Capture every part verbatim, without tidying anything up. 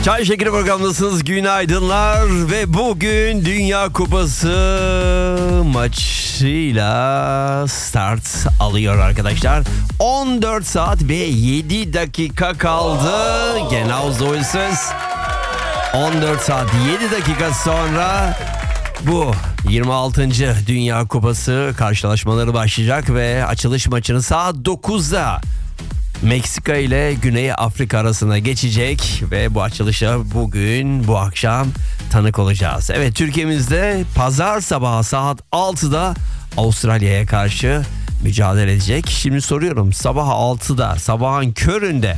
Çay Şekeri programındasınız. Günaydınlar ve bugün Dünya Kupası maçıyla start alıyor arkadaşlar. on dört saat ve yedi dakika kaldı. Genau so ist es. on dört saat yedi dakika sonra bu yirmi altıncı Dünya Kupası karşılaşmaları başlayacak ve açılış maçını saat dokuzda Meksika ile Güney Afrika arasına geçecek ve bu açılışa bugün, bu akşam tanık olacağız. Evet, Türkiye'mizde pazar sabahı saat altıda Avustralya'ya karşı mücadele edecek. Şimdi soruyorum, sabah altıda, sabahın köründe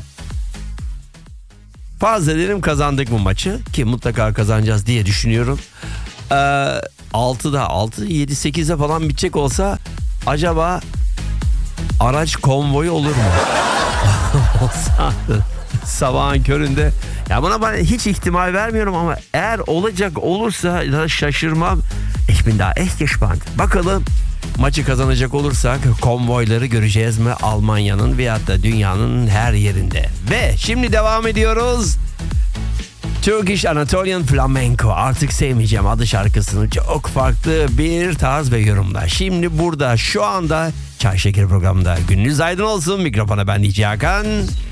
farz edelim kazandık bu maçı, ki mutlaka kazanacağız diye düşünüyorum. Ee, altıda, altı, yedi, sekizde falan bitecek olsa acaba araç konvoyu olur mu? Olsa sabahın köründe, ya buna ben hiç ihtimal vermiyorum ama eğer olacak olursa da şaşırmam. Ich bin da echt gespannt. Bakalım maçı kazanacak olursak konvoyları göreceğiz mi Almanya'nın veyahut da dünyanın her yerinde. Ve şimdi devam ediyoruz. Turkish Anatolian Flamenco, artık sevmeyeceğim adı şarkısını, çok farklı bir tarz ve yorumda. Şimdi burada şu anda Çay Şekeri programında gününüz aydın olsun. Mikrofona ben D J Hakan.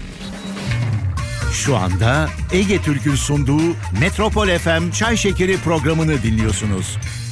Şu anda Ege Türk'ün sunduğu Metropol F M Çay Şekeri programını dinliyorsunuz.